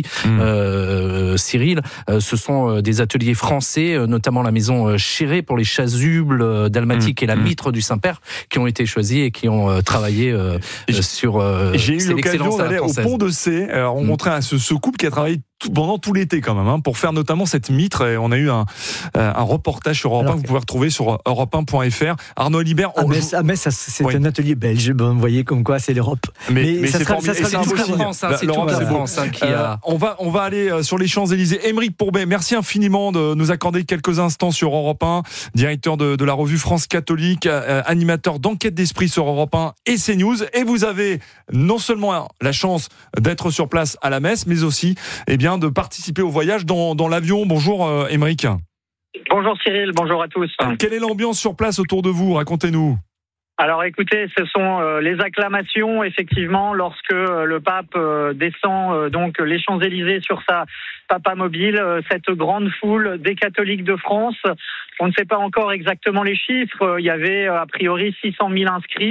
Cyril, ce sont des ateliers français, notamment la maison Chéré pour les chasubles dalmatiques et la mitre du Saint-Père, qui ont été choisis et qui ont travaillé sur J'ai eu l'occasion d'aller au Pont de Cé, rencontrer ce couple qui a travaillé pendant tout l'été quand même, pour faire notamment cette mitre. Et on a eu un reportage sur Europe 1 que vous pouvez retrouver sur europe1.fr. Arnaud Alibert, à Metz, c'est un atelier belge. Bon, vous voyez comme quoi c'est l'Europe. Mais ça c'est sera toute la France. L'Europe, c'est France qui a... On va aller sur les Champs-Élysées. Aymeric Pourbet, merci infiniment de nous accorder quelques instants sur Europe 1, directeur de la revue France Catholique, animateur d'Enquête d'Esprit sur Europe 1 et CNews. Et vous avez non seulement la chance d'être sur place à la messe, mais aussi de participer au voyage dans l'avion. Bonjour Aymeric. Bonjour Cyril, bonjour à tous. Quelle est l'ambiance sur place autour de vous ? Racontez-nous. Alors écoutez, ce sont les acclamations effectivement lorsque le pape descend donc les Champs-Élysées sur sa papamobile, cette grande foule des catholiques de France. On ne sait pas encore exactement les chiffres, il y avait a priori 600 000 inscrits.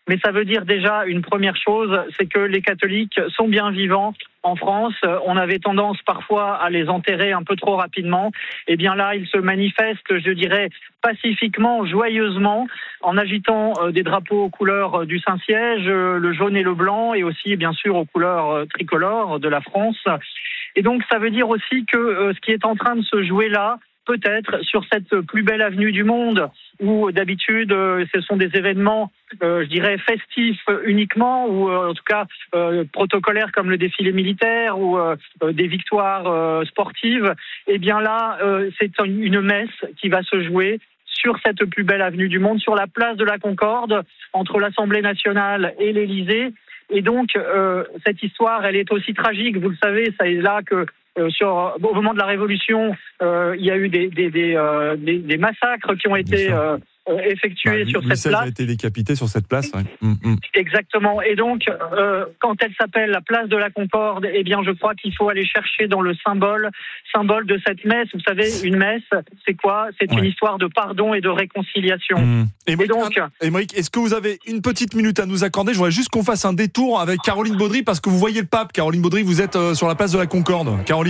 mais ça veut dire déjà une première chose, c'est que les catholiques sont bien vivants en France. On avait tendance parfois à les enterrer un peu trop rapidement. Et bien là, ils se manifestent, je dirais, pacifiquement, joyeusement, en agitant des drapeaux aux couleurs du Saint-Siège, le jaune et le blanc, et aussi bien sûr aux couleurs tricolores de la France. Et donc ça veut dire aussi que ce qui est en train de se jouer là, peut-être sur cette plus belle avenue du monde, où d'habitude ce sont des événements, je dirais, festifs uniquement, ou en tout cas protocolaires comme le défilé militaire ou des victoires sportives. Et bien là, c'est une messe qui va se jouer sur cette plus belle avenue du monde, sur la place de la Concorde, entre l'Assemblée nationale et l'Élysée. Et donc, cette histoire, elle est aussi tragique. Vous le savez, ça est là que au moment de la Révolution, il y a eu des massacres qui ont été effectués sur cette place. a été décapité sur cette place. Ouais. Exactement. Et donc, quand elle s'appelle la place de la Concorde, eh bien, je crois qu'il faut aller chercher dans le symbole de cette messe. Vous savez, une messe, c'est quoi ? C'est une histoire de pardon et de réconciliation. Et donc, Émeric, est-ce que vous avez une petite minute à nous accorder ? Je voudrais juste qu'on fasse un détour avec Caroline Baudry, parce que vous voyez le pape. Caroline Baudry, vous êtes sur la place de la Concorde. Caroline.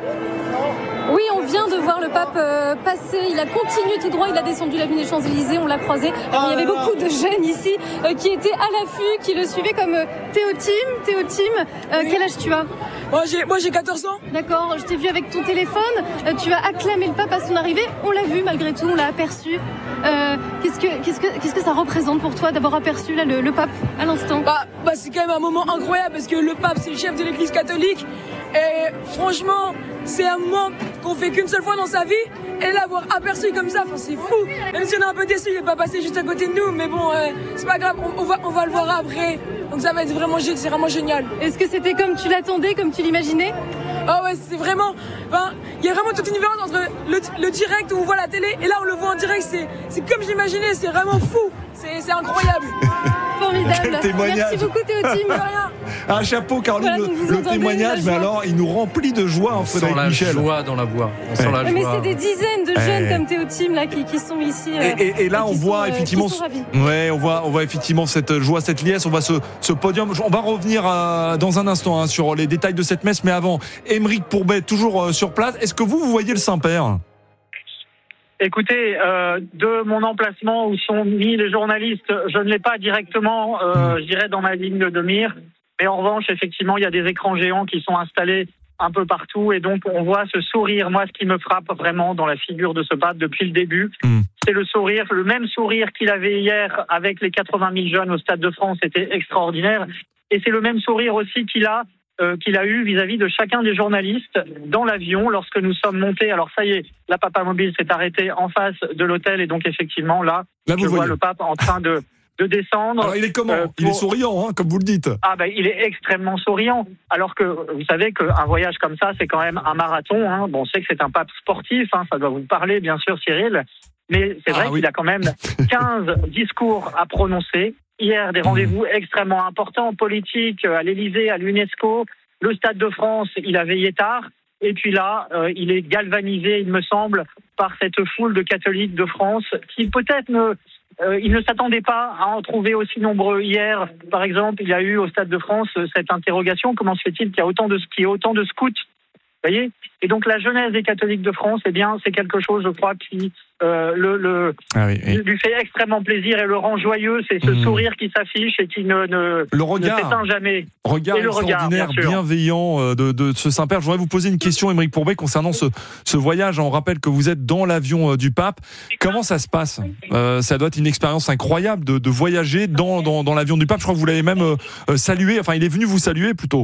Oui, on vient de voir le pape passer, il a continué tout droit, il a descendu l'avenue des Champs-Élysées, on l'a croisé. Alors, il y avait beaucoup de jeunes ici qui étaient à l'affût, qui le suivaient comme Théotime, quel âge tu as ? Moi j'ai 14 ans. D'accord, je t'ai vu avec ton téléphone, tu as acclamé le pape à son arrivée, on l'a vu malgré tout, on l'a aperçu. Qu'est-ce que ça représente pour toi d'avoir aperçu là, le pape à l'instant ? C'est quand même un moment incroyable parce que le pape c'est le chef de l'église catholique et franchement c'est un moment qu'on fait qu'une seule fois dans sa vie et l'avoir aperçu comme ça, c'est fou. Même si on est un peu déçu, il n'est pas passé juste à côté de nous, mais bon, c'est pas grave, on va le voir après. Donc ça va être vraiment génial. Est-ce que c'était comme tu l'attendais, comme tu l'imaginais ? Ah ouais, c'est vraiment... il y a vraiment toute une différence entre le direct où on voit la télé et là on le voit en direct, c'est comme j'imaginais, c'est vraiment fou. C'est incroyable. Formidable. Quel témoignage. Merci beaucoup Théotime. Un chapeau, Caroline, le témoignage, mais alors il nous remplit de joie, Frédéric Michel. On sent la joie dans la voix. Mais c'est des dizaines de jeunes comme Théotime là qui sont ici. Et là on voit effectivement, on voit effectivement cette joie, cette liesse. On voit ce podium. On va revenir dans un instant sur les détails de cette messe, mais avant, Émeric Pourbet toujours sur place. Est-ce que vous voyez le Saint-Père ? Écoutez, de mon emplacement où sont mis les journalistes, je ne l'ai pas directement, je dirais, dans ma ligne de mire. Mais en revanche, effectivement, il y a des écrans géants qui sont installés un peu partout. Et donc, on voit ce sourire. Moi, ce qui me frappe vraiment dans la figure de ce pape depuis le début, c'est le sourire. Le même sourire qu'il avait hier avec les 80 000 jeunes au Stade de France. C'était extraordinaire. Et c'est le même sourire aussi qu'il a eu vis-à-vis de chacun des journalistes dans l'avion lorsque nous sommes montés. Alors ça y est, la Papamobile s'est arrêtée en face de l'hôtel et donc effectivement là je vois le pape en train de descendre. Alors il est comment ? Il est souriant, comme vous le dites. Il est extrêmement souriant. Alors que vous savez qu'un voyage comme ça, c'est quand même un marathon. Bon, on sait que c'est un pape sportif, ça doit vous parler bien sûr, Cyril. Mais c'est vrai qu'il a quand même 15 discours à prononcer. Hier, des rendez-vous extrêmement importants, politiques, à l'Élysée, à l'UNESCO. Le Stade de France, il a veillé tard. Et puis là, il est galvanisé, il me semble, par cette foule de catholiques de France qui peut-être il ne s'attendait pas à en trouver aussi nombreux. Hier, par exemple, il y a eu au Stade de France cette interrogation, comment se fait-il qu'il y a autant de scouts ? Vous voyez ? Et donc la jeunesse des catholiques de France, c'est quelque chose, je crois, qui lui fait extrêmement plaisir et le rend joyeux. C'est ce sourire qui s'affiche et qui ne s'éteint jamais. Regard et le extraordinaire, bienveillant de ce Saint-Père. Je voudrais vous poser une question, Émeric Pourbet, concernant ce voyage. On rappelle que vous êtes dans l'avion du pape. Comment ça se passe ? Ça doit être une expérience incroyable de voyager dans l'avion du pape. Je crois que vous l'avez même salué. Enfin, il est venu vous saluer plutôt.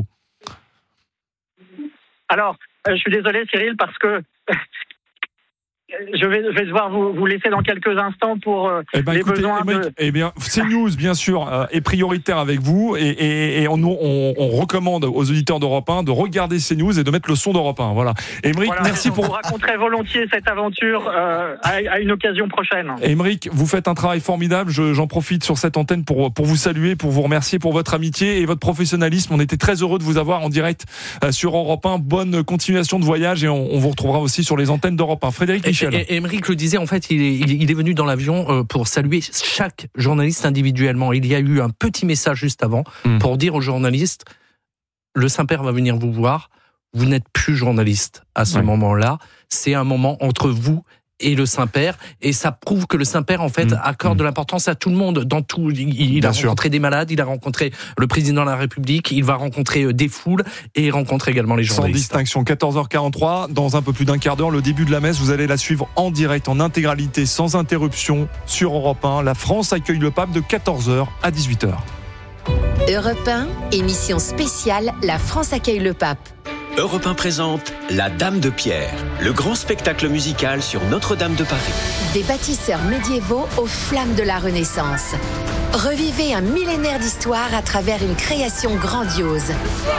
Alors, je suis désolé Cyril parce que je vais devoir vous laisser dans quelques instants pour les besoins de... CNews, bien sûr, est prioritaire avec vous et on recommande aux auditeurs d'Europe 1 de regarder CNews et de mettre le son d'Europe 1. Voilà. Émeric, merci pour... Je vous raconterai volontiers cette aventure à une occasion prochaine. Émeric, vous faites un travail formidable. J'en profite sur cette antenne pour vous saluer, pour vous remercier pour votre amitié et votre professionnalisme. On était très heureux de vous avoir en direct sur Europe 1. Bonne continuation de voyage et on vous retrouvera aussi sur les antennes d'Europe 1. Frédéric Michel. Michel. Émeric le disait, en fait, il est venu dans l'avion pour saluer chaque journaliste individuellement. Il y a eu un petit message juste avant pour dire aux journalistes, le Saint-Père va venir vous voir, vous n'êtes plus journaliste à ce moment-là, c'est un moment entre vous et le Saint-Père, et ça prouve que le Saint-Père, en fait, accorde de l'importance à tout le monde, dans tout. Il a rencontré des malades, il a rencontré le président de la République, il va rencontrer des foules, et il rencontre également les journalistes. Sans distinction, 14h43, dans un peu plus d'un quart d'heure, le début de la messe, vous allez la suivre en direct, en intégralité, sans interruption, sur Europe 1. La France accueille le pape de 14h à 18h. Europe 1, émission spéciale, la France accueille le pape. Europe 1 présente La Dame de Pierre, le grand spectacle musical sur Notre-Dame de Paris. Des bâtisseurs médiévaux aux flammes de la Renaissance. Revivez un millénaire d'histoire à travers une création grandiose.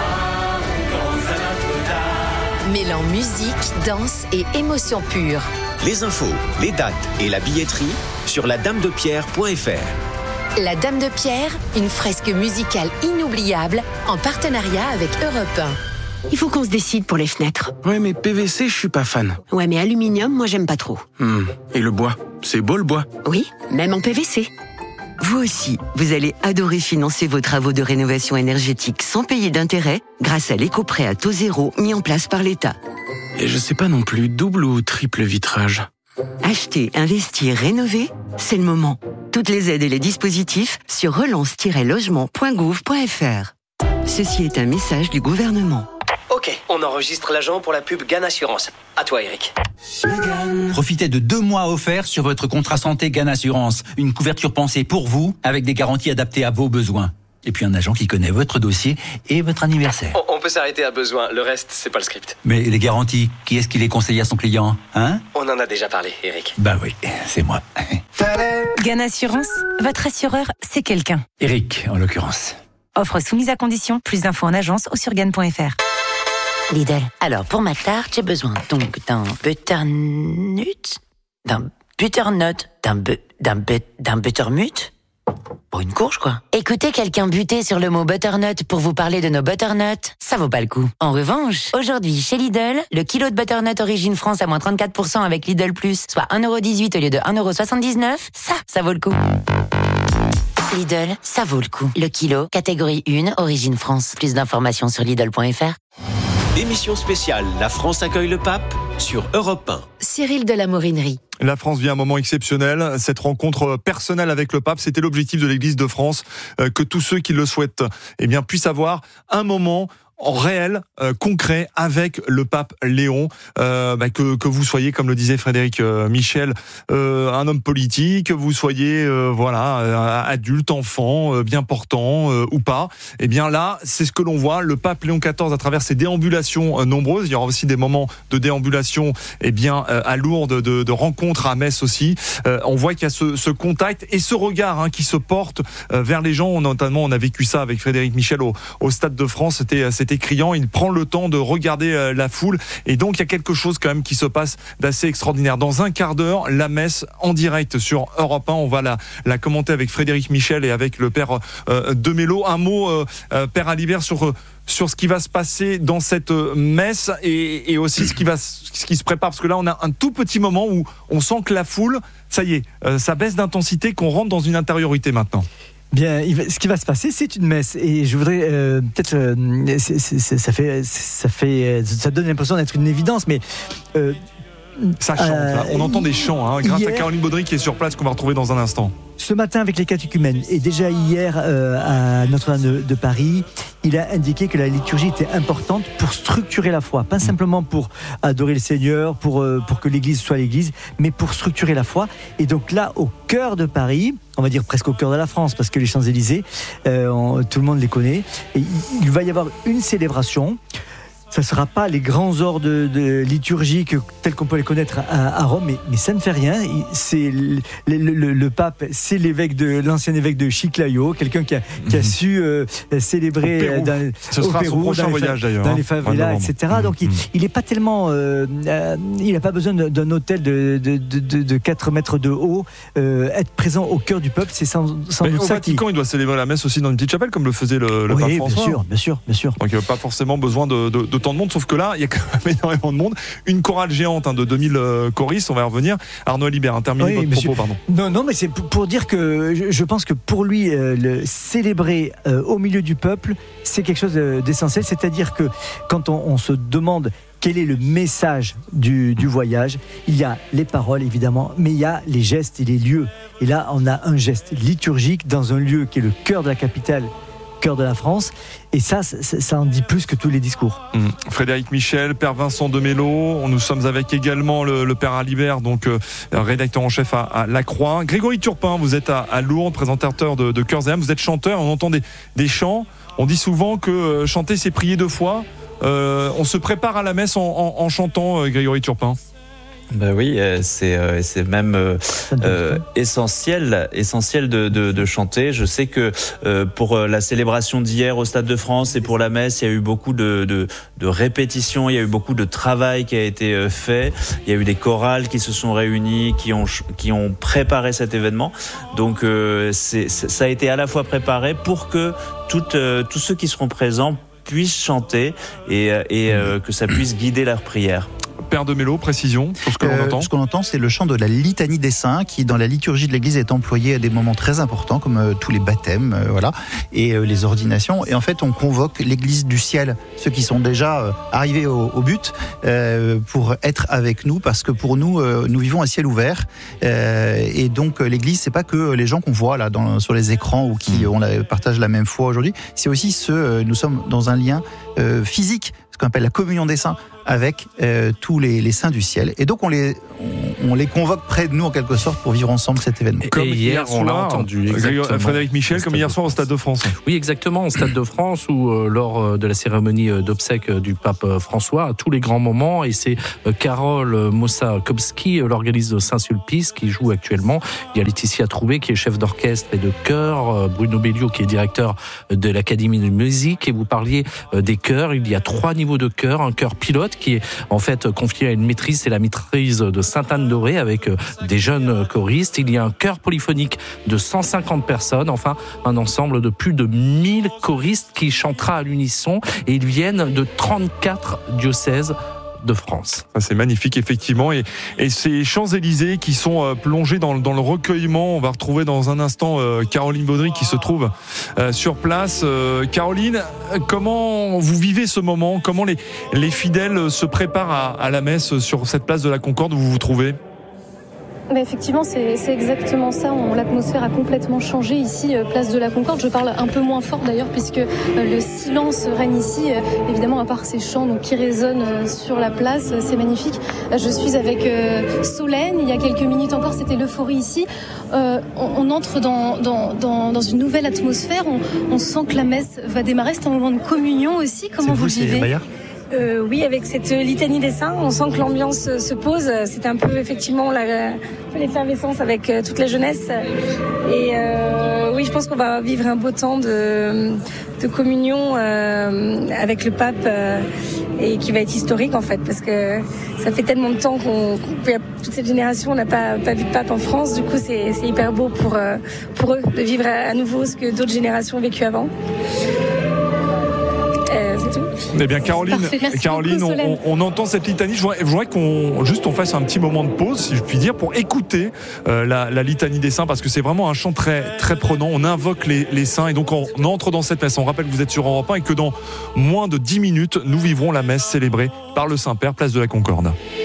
Mêlant musique, danse et émotion pure. Les infos, les dates et la billetterie sur ladamedepierre.fr. La Dame de Pierre, une fresque musicale inoubliable en partenariat avec Europe 1. Il faut qu'on se décide pour les fenêtres. Ouais, mais PVC, je suis pas fan. Ouais, mais aluminium, moi j'aime pas trop. Et le bois, c'est beau le bois. Oui, même en PVC. Vous aussi, vous allez adorer financer vos travaux de rénovation énergétique sans payer d'intérêt grâce à l'éco-prêt à taux zéro mis en place par l'État. Et je sais pas non plus, double ou triple vitrage. Acheter, investir, rénover, c'est le moment. Toutes les aides et les dispositifs sur relance-logement.gouv.fr. Ceci est un message du gouvernement. Ok, on enregistre l'agent pour la pub GAN Assurance. À toi, Eric. Profitez de 2 mois offerts sur votre contrat santé GAN Assurance. Une couverture pensée pour vous, avec des garanties adaptées à vos besoins. Et puis un agent qui connaît votre dossier et votre anniversaire. On peut s'arrêter à besoin, le reste, c'est pas le script. Mais les garanties, qui est-ce qui les conseille à son client, hein? On en a déjà parlé, Eric. Bah oui, c'est moi. GAN Assurance, votre assureur, c'est quelqu'un. Eric, en l'occurrence. Offre soumise à condition, plus d'infos en agence ou sur GAN.fr. Lidl. Alors, pour ma tarte, j'ai besoin donc d'un butternut, d'un buttermut. Pour une courge, quoi. Écoutez quelqu'un buter sur le mot butternut pour vous parler de nos butternuts, ça vaut pas le coup. En revanche, aujourd'hui, chez Lidl, le kilo de butternut Origine France à moins 34% avec Lidl Plus, soit 1,18€ au lieu de 1,79€, ça vaut le coup. Lidl, ça vaut le coup. Le kilo, catégorie 1, Origine France. Plus d'informations sur Lidl.fr. Émission spéciale La France accueille le pape sur Europe 1. Cyril de la Morinerie. La France vit un moment exceptionnel. Cette rencontre personnelle avec le pape, c'était l'objectif de l'Église de France, que tous ceux qui le souhaitent puissent avoir un moment en réel, concret, avec le pape Léon, que vous soyez, comme le disait Frédéric Michel, un homme politique, que vous soyez adulte, enfant, bien portant ou pas. Eh bien là, c'est ce que l'on voit, le pape Léon XIV à travers ses déambulations nombreuses. Il y aura aussi des moments de déambulation à Lourdes, de rencontres à Metz aussi. On voit qu'il y a ce contact et ce regard qui se porte vers les gens. Notamment, on a vécu ça avec Frédéric Michel au Stade de France. C'était criant, il prend le temps de regarder la foule et donc il y a quelque chose quand même qui se passe d'assez extraordinaire. Dans un quart d'heure, la messe en direct sur Europe 1, on va la commenter avec Frédéric Michel et avec le père Demello. Un mot, père Alibert, sur ce qui va se passer dans cette messe et aussi ce qui se prépare, parce que là on a un tout petit moment où on sent que la foule, ça y est, ça baisse d'intensité, qu'on rentre dans une intériorité maintenant. Bien, ce qui va se passer, c'est une messe, et je voudrais ça donne l'impression d'être une évidence, mais ça chante. Là. On entend des chants, grâce à Caroline Baudry qui est sur place, qu'on va retrouver dans un instant. Ce matin, avec les catéchumènes, et déjà hier à Notre-Dame de Paris, il a indiqué que la liturgie était importante pour structurer la foi, pas simplement pour adorer le Seigneur, pour que l'Église soit l'Église, mais pour structurer la foi. Et donc là, au cœur de Paris, on va dire presque au cœur de la France, parce que les Champs-Élysées, tout le monde les connaît, et il va y avoir une célébration. Ça ne sera pas les grands ordres liturgiques tels qu'on peut les connaître à Rome, mais ça ne fait rien. C'est le pape, c'est l'ancien évêque de Chiclayo, quelqu'un qui a su célébrer au Pérou, dans les favelas, etc. Donc il n'est pas tellement, il n'a pas besoin d'un hôtel de 4 mètres de haut. Être présent au cœur du peuple, c'est sans doute ça. Au Vatican, il doit célébrer la messe aussi dans une petite chapelle, comme le faisait le pape François. Bien sûr. Donc il n'y a pas forcément besoin de tant de monde, sauf que là, il y a quand même énormément de monde. Une chorale géante de 2000 choristes, on va y revenir. Arnaud Alibert, terminez votre propos, pardon. Non, mais c'est pour dire que je pense que pour lui, le célébrer au milieu du peuple, c'est quelque chose d'essentiel. C'est-à-dire que quand on se demande quel est le message du voyage, il y a les paroles évidemment, mais il y a les gestes et les lieux. Et là, on a un geste liturgique dans un lieu qui est le cœur de la capitale, cœur de la France, et ça en dit plus que tous les discours. Frédéric Michel, Père Vincent de Mello, nous sommes avec également le Père Alibert, donc rédacteur en chef à La Croix. Grégory Turpin, vous êtes à Lourdes, présentateur de Cœurs et âmes, vous êtes chanteur, on entend des chants, on dit souvent que chanter c'est prier 2 fois, on se prépare à la messe en chantant, Grégory Turpin. Ben oui, c'est même essentiel de chanter. Je sais que pour la célébration d'hier au Stade de France et pour la messe, il y a eu beaucoup de répétitions, il y a eu beaucoup de travail qui a été fait. Il y a eu des chorales qui se sont réunies, qui ont préparé cet événement. Donc ça a été à la fois préparé pour que tous ceux qui seront présents puissent chanter et que ça puisse guider leur prière. Père de Mello, précision sur ce que l'on entend. Ce qu'on entend, c'est le chant de la litanie des saints qui, dans la liturgie de l'Église, est employé à des moments très importants, comme tous les baptêmes, et les ordinations. Et en fait, on convoque l'Église du ciel, ceux qui sont déjà arrivés au but, pour être avec nous, parce que pour nous, nous vivons à ciel ouvert. Et donc, l'Église, c'est pas que les gens qu'on voit là sur les écrans ou qui partagent la même foi aujourd'hui. C'est aussi nous sommes dans un lien physique, ce qu'on appelle la communion des saints, avec tous les saints du ciel. Et donc on les convoque près de nous en quelque sorte pour vivre ensemble cet événement. Comme hier on l'a entendu. Frédéric Michel, comme hier soir au Stade de France. Oui, exactement, au Stade de France où lors de la cérémonie d'obsèques du pape François, à tous les grands moments, et c'est Karol Mossakowski, l'organiste de Saint-Sulpice, qui joue actuellement. Il y a Laetitia Troubé qui est chef d'orchestre et de chœur, Bruno Bellio qui est directeur de l'Académie de musique, et vous parliez des chœurs. Il y a 3 niveaux de chœur, un chœur pilote qui est en fait confié à une maîtrise, c'est la maîtrise de Sainte-Anne-d'Auray avec des jeunes choristes. Il y a un chœur polyphonique de 150 personnes, enfin un ensemble de plus de 1000 choristes qui chantera à l'unisson, et ils viennent de 34 diocèses de France. Ça, c'est magnifique effectivement, et ces Champs-Élysées qui sont plongés dans le recueillement. On va retrouver dans un instant Caroline Baudry qui se trouve sur place. Caroline, comment vous vivez ce moment? Comment les fidèles se préparent à la messe sur cette place de la Concorde où vous vous trouvez? Mais effectivement, c'est exactement ça. L'atmosphère a complètement changé ici, place de la Concorde. Je parle un peu moins fort d'ailleurs, puisque le silence règne ici, évidemment, à part ces chants qui résonnent sur la place. C'est magnifique. Je suis avec Solène. Il y a quelques minutes encore, c'était l'euphorie ici. On entre dans une nouvelle atmosphère. On sent que la messe va démarrer. C'est un moment de communion aussi. Comment vous le vivez? Oui, avec cette litanie des saints, on sent que l'ambiance se pose. C'est un peu effectivement l'effervescence avec toute la jeunesse. Et oui, je pense qu'on va vivre un beau temps de communion avec le pape et qui va être historique en fait, parce que ça fait tellement de temps toute cette génération n'a pas vu de pape en France. Du coup, c'est hyper beau pour eux de vivre à nouveau ce que d'autres générations ont vécu avant. C'est tout. Eh bien, Caroline, beaucoup, on entend cette litanie. Je voudrais qu'on fasse un petit moment de pause, si je puis dire, pour écouter la litanie des saints, parce que c'est vraiment un chant très, très prenant. On invoque les saints, et donc on entre dans cette messe. On rappelle que vous êtes sur Europe 1 et que dans moins de 10 minutes, nous vivrons la messe célébrée par le Saint-Père, place de la Concorde.